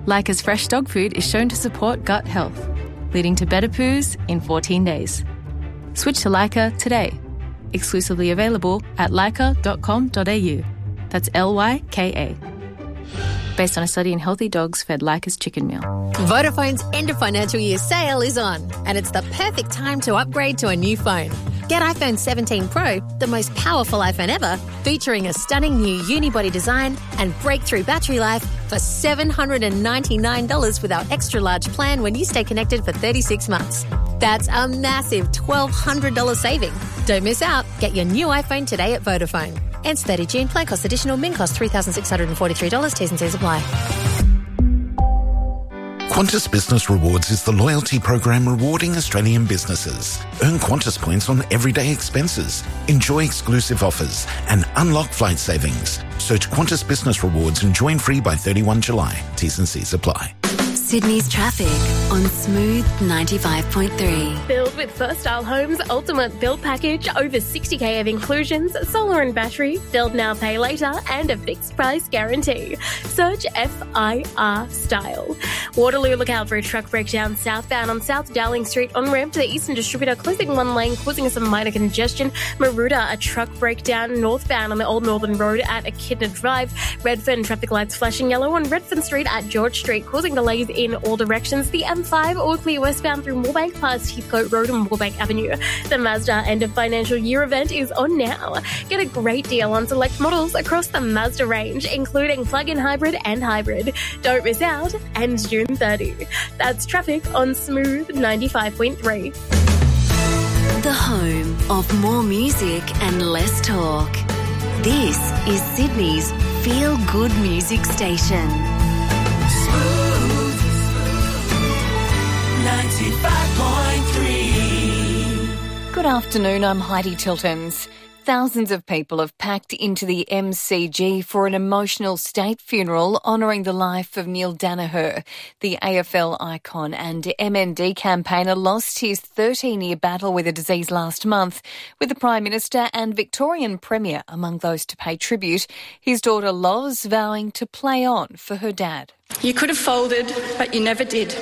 Leica's fresh dog food is shown to support gut health, leading to better poos in 14 days. Switch to Leica today. Exclusively available at leica.com.au. That's Lyka. Based on a study in healthy dogs fed Leica's chicken meal. Vodafone's end of financial year sale is on, and it's the perfect time to upgrade to a new phone. Get iPhone 17 Pro, the most powerful iPhone ever, featuring a stunning new unibody design and breakthrough battery life for $799 with our extra large plan when you stay connected for 36 months. That's a massive $1,200 saving. Don't miss out. Get your new iPhone today at Vodafone. Ends 30 June. Plan cost additional. Min cost $3,643. T's and C's apply. Qantas Business Rewards is the loyalty program rewarding Australian businesses. Earn Qantas points on everyday expenses, enjoy exclusive offers and unlock flight savings. Search Qantas Business Rewards and join free by 31 July. T's and C's apply. Sydney's traffic on Smooth 95.3. Build with First Style Homes Ultimate Build Package. Over 60k of inclusions, solar and battery, build now, pay later, and a fixed price guarantee. Search FIR Style. Waterloo, look out for a truck breakdown southbound on South Dowling Street on ramp to the Eastern Distributor, closing one lane, causing some minor congestion. Maroota, a truck breakdown northbound on the Old Northern Road at Echidna Drive. Redfern, traffic lights flashing yellow on Redfern Street at George Street, causing delays in all directions. The M5 all clear westbound through Moorebank past Heathcote Road and Moorebank Avenue. The Mazda end of financial year event is on now. Get a great deal on select models across the Mazda range, including plug-in hybrid and hybrid. Don't miss out. Ends June 30. That's traffic on Smooth 95.3. The home of more music and less talk. This is Sydney's feel-good music station. 95.3. Good afternoon, I'm Heidi Tiltons. Thousands of people have packed into the MCG for an emotional state funeral honouring the life of Neil Danaher. The AFL icon and MND campaigner lost his 13-year battle with a disease last month, with the Prime Minister and Victorian Premier among those to pay tribute, his daughter Loz vowing to play on for her dad. You could have folded, but you never did.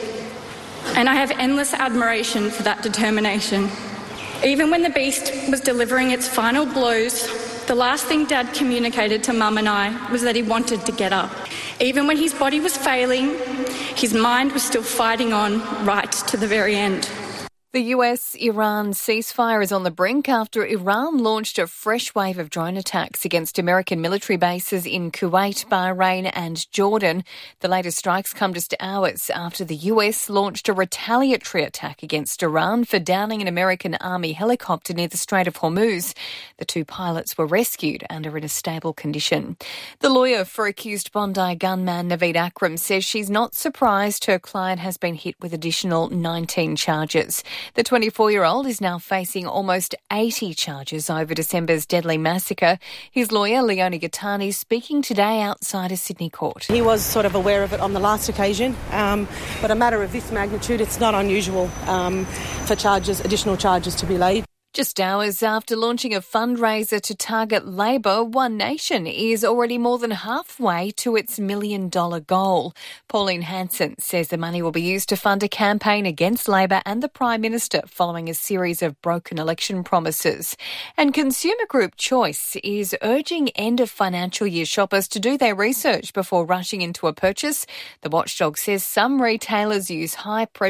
And I have endless admiration for that determination. Even when the beast was delivering its final blows, the last thing Dad communicated to Mum and I was that he wanted to get up. Even when his body was failing, his mind was still fighting on right to the very end. The US-Iran ceasefire is on the brink after Iran launched a fresh wave of drone attacks against American military bases in Kuwait, Bahrain and Jordan. The latest strikes come just hours after the US launched a retaliatory attack against Iran for downing an American Army helicopter near the Strait of Hormuz. The two pilots were rescued and are in a stable condition. The lawyer for accused Bondi gunman Naveed Akram says she's not surprised her client has been hit with additional 19 charges. The 24-year-old is now facing almost 80 charges over December's deadly massacre. His lawyer, Leonie Gattani, speaking today outside a Sydney court. He was sort of aware of it on the last occasion, but a matter of this magnitude, it's not unusual for additional charges to be laid. Just hours after launching a fundraiser to target Labor, One Nation is already more than halfway to its $1 million goal. Pauline Hanson says the money will be used to fund a campaign against Labor and the Prime Minister following a series of broken election promises. And consumer group Choice is urging end of financial year shoppers to do their research before rushing into a purchase. The watchdog says some retailers use high pressure